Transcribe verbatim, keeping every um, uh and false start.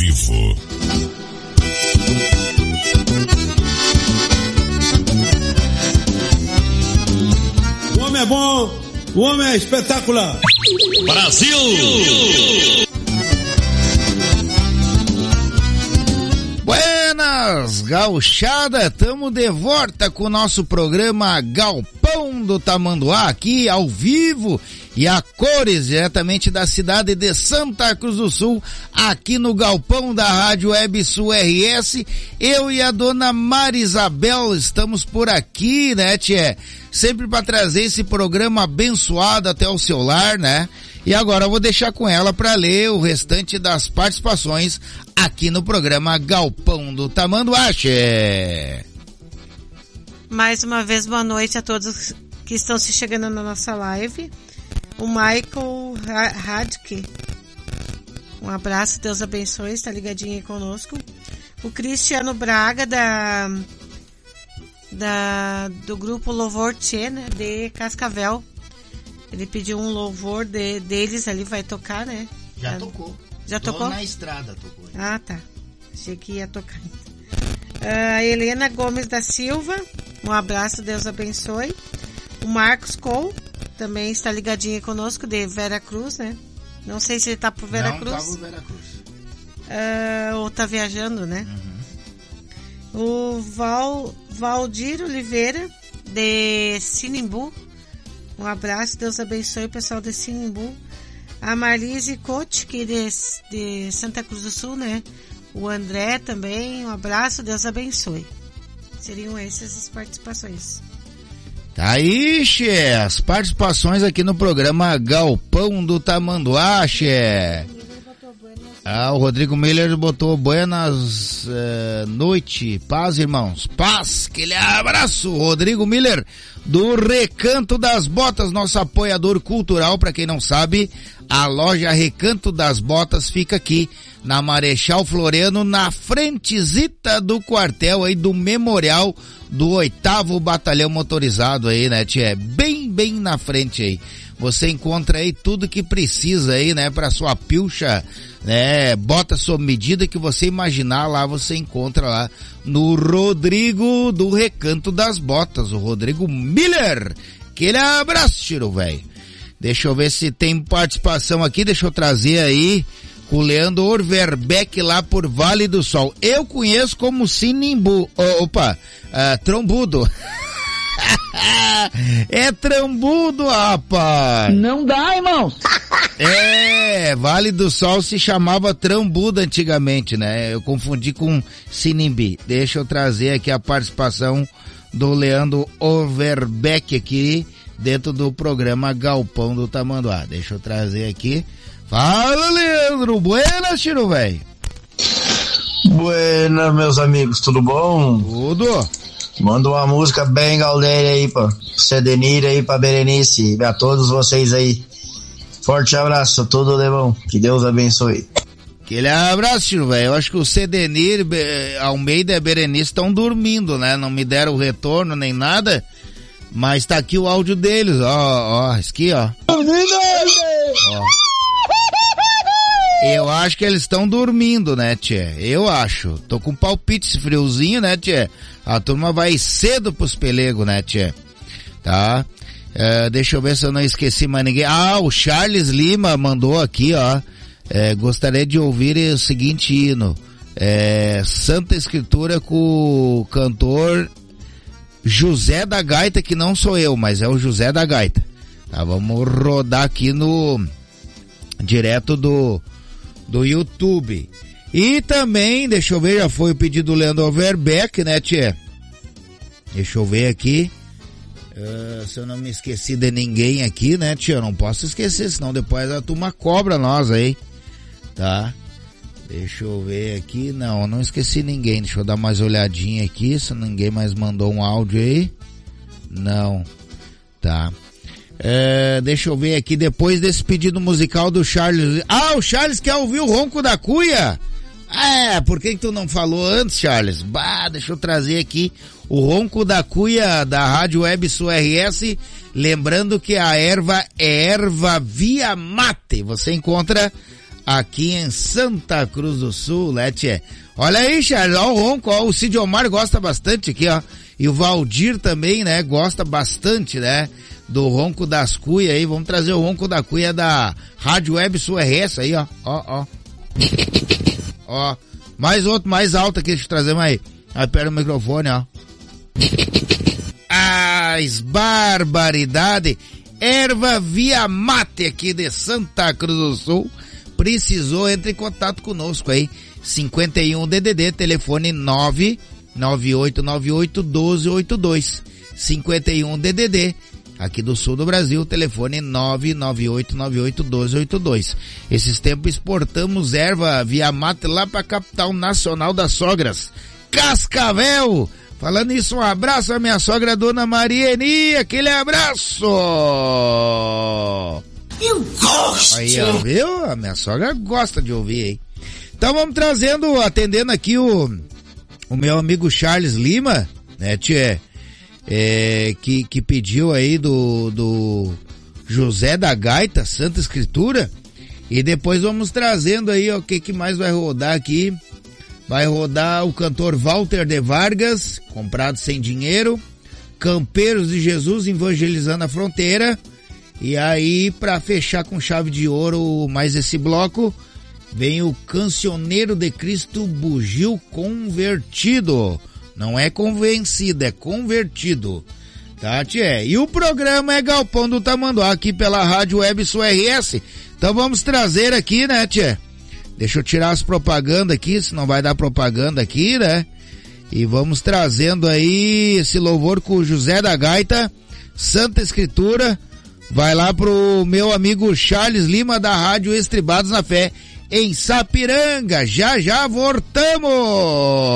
vivo. O homem é bom, o homem é espetacular. Brasil! Buenas, gauchada, tamo de volta com o nosso programa Galpão do Tamanduá, aqui ao vivo e a cores, diretamente da cidade de Santa Cruz do Sul, aqui no Galpão da Rádio Web Sul R S. Eu e a dona Marisabel estamos por aqui, né, tchê? Sempre para trazer esse programa abençoado até o seu lar, né? E agora eu vou deixar com ela para ler o restante das participações aqui no programa Galpão do Tamanduá, tchê. Mais uma vez, boa noite a todos que estão se chegando na nossa live. O Michael Radke, um abraço, Deus abençoe, está ligadinho aí conosco. O Cristiano Braga, da, da, do grupo Louvor Tchê, né, de Cascavel. Ele pediu um louvor de, deles ali, vai tocar, né? Já tocou. Já Tô tocou? na estrada tocou. Ah, tá. Achei que ia tocar. A Helena Gomes da Silva, um abraço, Deus abençoe. O Marcos Cole também está ligadinho conosco, de Vera Cruz, né? Não sei se ele tá por Vera Não, Cruz. Não, tá por Vera Cruz. Uh, ou tá viajando, né? Uhum. O Val, Valdir Oliveira, de Sinimbu. Um abraço, Deus abençoe o pessoal de Sinimbu. A Marlise Cote, que de, de Santa Cruz do Sul, né? O André também, um abraço, Deus abençoe. Seriam essas as participações. Tá aí, xê, as participações aqui no programa Galpão do Tamanduá, xê. Ah, o Rodrigo Miller botou buenas uh, noite, paz, irmãos, paz, aquele abraço, Rodrigo Miller, do Recanto das Botas, nosso apoiador cultural. Pra quem não sabe, a loja Recanto das Botas fica aqui na Marechal Floriano, na frentezita do quartel aí do Memorial do oitavo Batalhão Motorizado aí, né, tchê? Bem, bem na frente aí. Você encontra aí tudo que precisa aí, né, pra sua pilcha, né, bota sua medida que você imaginar lá, você encontra lá no Rodrigo do Recanto das Botas, o Rodrigo Miller. Aquele abraço, tiro, velho. Deixa eu ver se tem participação aqui, deixa eu trazer aí o Leandro Orverbeck lá por Vale do Sol. Eu conheço como Sinimbu, oh, opa, uh, Trombudo. É Trambudo, rapaz. Não dá, irmãos. É, Vale do Sol se chamava Trambudo antigamente, né? Eu confundi com Sinimbi. Deixa eu trazer aqui a participação do Leandro Overbeck aqui dentro do programa Galpão do Tamanduá. Deixa eu trazer aqui. Fala, Leandro. Buenas, tiro, velho. Buenas, meus amigos. Tudo bom? Tudo. Manda uma música bem galdeira aí pra Sedenir aí, pra Berenice e a todos vocês aí. Forte abraço, tudo de bom. Que Deus abençoe. Aquele abraço, velho. Eu acho que o Sedenir, Almeida e a Berenice estão dormindo, né? Não me deram o retorno nem nada, mas tá aqui o áudio deles, ó, ó, aqui, ó. Ó. Eu acho que eles estão dormindo, né, tchê? Eu acho. Tô com palpite, esse friozinho, né, tchê? A turma vai cedo pros pelegos, né, tchê? Tá? É, deixa eu ver se eu não esqueci mais ninguém. Ah, o Charles Lima mandou aqui, ó. É, gostaria de ouvir o seguinte hino. É, Santa Escritura com o cantor José da Gaita, que não sou eu, mas é o José da Gaita. Tá, vamos rodar aqui no... direto do... do YouTube. E também, deixa eu ver, já foi o pedido do Leandro Overbeck, né, tchê? Deixa eu ver aqui. Uh, se eu não me esqueci de ninguém aqui, né, tchê? Eu não posso esquecer, senão depois a turma cobra nós aí. Tá? Deixa eu ver aqui. Não, eu não esqueci ninguém. Deixa eu dar mais olhadinha aqui, se ninguém mais mandou um áudio aí. Não. Tá. É, deixa eu ver aqui, depois desse pedido musical do Charles. Ah, o Charles quer ouvir o ronco da cuia? É, por que que tu não falou antes, Charles? Bah, deixa eu trazer aqui o ronco da cuia da Rádio Web Sul R S. Lembrando que a erva é erva via mate. Você encontra aqui em Santa Cruz do Sul, né, tchê? Olha aí, Charles, ó o ronco, ó, o Cid Omar gosta bastante aqui, ó. E o Valdir também, né, gosta bastante, né, do ronco das cuias aí. Vamos trazer o ronco da cuia da Rádio Web Sul R S aí, ó, ó, ó. Ó, mais outro, mais alto aqui, deixa eu trazer mais, aí perto do microfone, ó. As barbaridade. Erva Via Mate aqui de Santa Cruz do Sul. Precisou, entre em contato conosco aí. cinquenta e um D D D, telefone nove nove oito nove oito um dois oito dois. cinquenta e um D D D, aqui do sul do Brasil, telefone nove nove oito nove oito um dois oito dois. Esses tempos exportamos erva Via Mate lá pra capital nacional das sogras, Cascavel. Falando isso, um abraço à minha sogra, Dona Maria Eni, aquele abraço! Eu gosto! Aí, ó, viu? A minha sogra gosta de ouvir, hein? Então vamos trazendo, atendendo aqui o, o meu amigo Charles Lima, né, tchê? É, que, que pediu aí do, do José da Gaita, Santa Escritura, e depois vamos trazendo aí, ó, o que, que mais vai rodar aqui. Vai rodar o cantor Walter de Vargas, Comprado Sem Dinheiro, Campeiros de Jesus, Evangelizando a Fronteira, e aí, pra fechar com chave de ouro mais esse bloco, vem o Cancioneiro de Cristo Bugio Convertido. Não é convencido, é convertido. Tá, tchê? E o programa é Galpão do Tamanduá, aqui pela Rádio Web Sul R S. Então vamos trazer aqui, né, tchê? Deixa eu tirar as propagandas aqui, senão vai dar propaganda aqui, né? E vamos trazendo aí esse louvor com o José da Gaita, Santa Escritura. Vai lá pro meu amigo Charles Lima da Rádio Estribados na Fé, em Sapiranga. Já já voltamos!